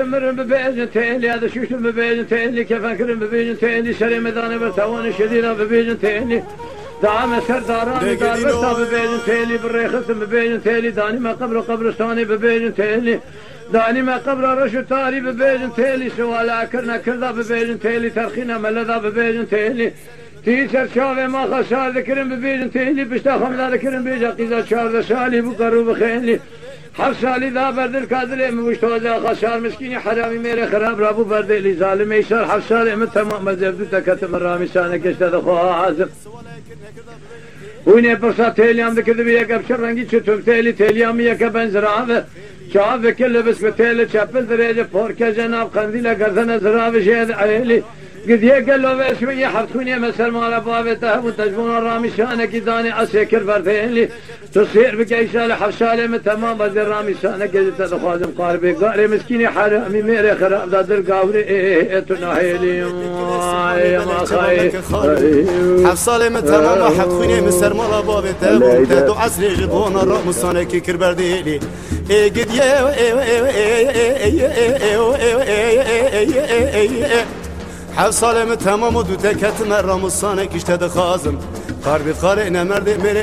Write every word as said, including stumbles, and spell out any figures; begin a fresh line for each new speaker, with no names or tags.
مرم ببيجن تيلي هذا شوش ببيجن تيلي كيف أكرم ببيجن تيلي شري مداني برتوان شديدة ببيجن تيلي دعم سرداران دار برتا ببيجن تيلي بالريخت ببيجن تيلي داني ما قبر قبرستاني ببيجن تيلي داني ما قبر رشو تاري ببيجن تيلي سوالا كرنا كردا ببيجن تيلي ترخينا ملذا ببيجن تيلي تيسر شاوه ما خسار ذكرن ببيجن تيلي بشتا خمدا ذكرن بيجا قيزا شار شالي بقرو بخيلي هر سالی دا بردل کادله موشتوزه خسار مسکینی حرامی میره خراب رابو بردلی ظالم ایشار هر سالی من تمام مزبدو تکتم رامی سانه کشته دخواه عازم وینه برسا تیلیام دکرده بی یک ابشر رنگی چطور تیلی تیلیام یک بنزرابه چاوه کل بس به تیل چپل دریجه پورکه جناب قندیل گردن زرابه شید عیلی قد يقلوا باسمي حفتوني مثل ما لبابته وتجبون الرامي شانك داني اسكر بردينلي تصير بكيسال حفسالي من تمام بدر رامي شانك قد تدخل قاربي قاري مسكيني حرامي ميري خراب دادر قاوري ايه تناهيلي يا ما خاي
حفسالي من تمام حفتوني مثل ما لبابته وتدو عسلي جبون الرامي شانك كر بردينلي ايه قد يا حفصالم تمام و دو تکت مرام و سانه کشته دخازم قربی خاره نمرد میره